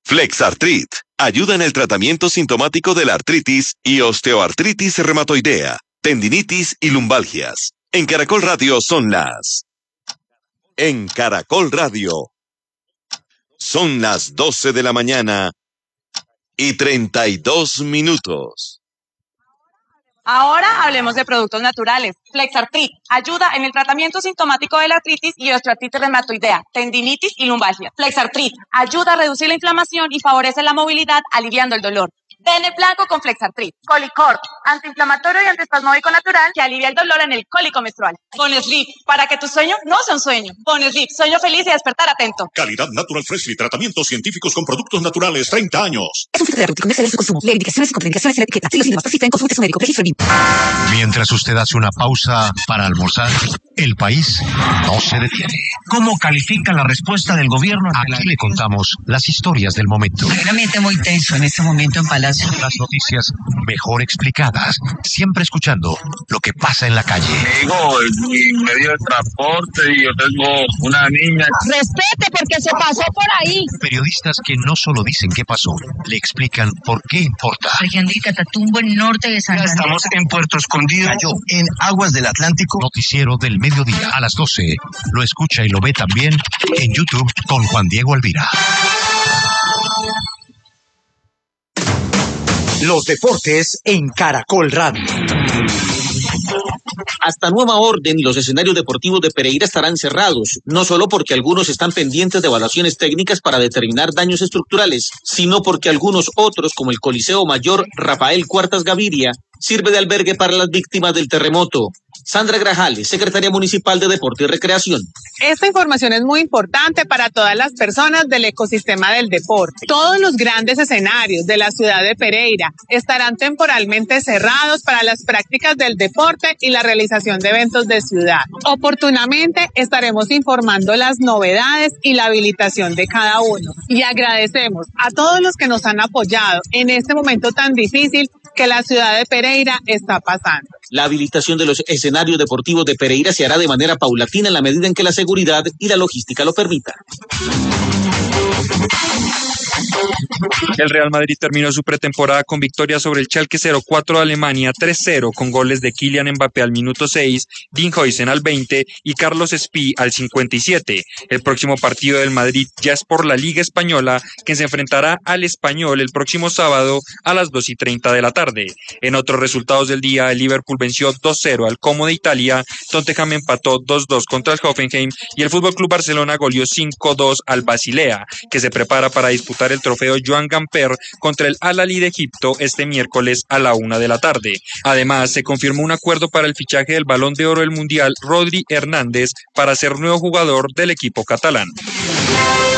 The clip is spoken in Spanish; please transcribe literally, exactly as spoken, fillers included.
Flexartrit ayuda en el tratamiento sintomático de la artritis y osteoartritis reumatoidea, tendinitis y lumbalgias. En Caracol Radio son las... En Caracol Radio son las doce de la mañana y treinta y dos minutos. Ahora hablemos de productos naturales. Flexartrit ayuda en el tratamiento sintomático de la artritis y osteoartritis reumatoidea, tendinitis y lumbalgia. Flexartrit ayuda a reducir la inflamación y favorece la movilidad, aliviando el dolor. Dene blanco con Flexartrit. Colicort, antiinflamatorio y antiespasmódico natural que alivia el dolor en el cólico menstrual. Bonesleep, para que tu sueño no sea un sueño. Bonesleep, sueño feliz y despertar atento. Calidad Natural Freshly, tratamientos científicos con productos naturales, treinta años. Es un fitoterapéutico comercial de su consumo. Leer indicaciones y contraindicaciones en la etiqueta. Si los síntomas persisten, consulte a su médico. Registro B I M. Mientras usted hace una pausa para almorzar, el país no se detiene. ¿Cómo califica la respuesta del gobierno? Aquí le contamos las historias del momento. Un ambiente muy tenso en este momento en Palacio. Las noticias mejor explicadas, siempre escuchando lo que pasa en la calle. Digo, mi medio de transporte y yo tengo una niña. Respete porque se pasó por ahí. Periodistas que no solo dicen qué pasó, le explican por qué importa. Región de Catatumbo, en norte de San Andrés. Estamos en Puerto Escondido. Cayó en aguas del Atlántico. Noticiero del mediodía a las doce. Lo escucha y lo ve también en YouTube con Juan Diego Alvira. Los deportes en Caracol Radio. Hasta nueva orden, los escenarios deportivos de Pereira estarán cerrados, no solo porque algunos están pendientes de evaluaciones técnicas para determinar daños estructurales, sino porque algunos otros, como el Coliseo Mayor Rafael Cuartas Gaviria, sirve de albergue para las víctimas del terremoto. Sandra Grajales, secretaria municipal de Deporte y Recreación. Esta información es muy importante para todas las personas del ecosistema del deporte. Todos los grandes escenarios de la ciudad de Pereira estarán temporalmente cerrados para las prácticas del deporte y la realización de eventos de ciudad. Oportunamente estaremos informando las novedades y la habilitación de cada uno. Y agradecemos a todos los que nos han apoyado en este momento tan difícil que la ciudad de Pereira está pasando. La habilitación de los escenarios deportivos de Pereira se hará de manera paulatina en la medida en que la seguridad y la logística lo permitan. El Real Madrid terminó su pretemporada con victoria sobre el Schalke cero cuatro de Alemania tres cero con goles de Kylian Mbappé al minuto seis, Dean Huijsen al veinte y Carlos Espí al cincuenta y siete. El próximo partido del Madrid ya es por la Liga Española, que se enfrentará al Español el próximo sábado a las dos y treinta de la tarde. En otros resultados del día, el Liverpool venció dos cero al Como de Italia, Tottenham empató dos dos contra el Hoffenheim y el F C Barcelona goleó cinco dos al Basilea, que se prepara para disputar el trofeo Joan Gamper contra el Al-Ahly de Egipto este miércoles a la una de la tarde. Además, se confirmó un acuerdo para el fichaje del Balón de Oro del Mundial Rodri Hernández para ser nuevo jugador del equipo catalán.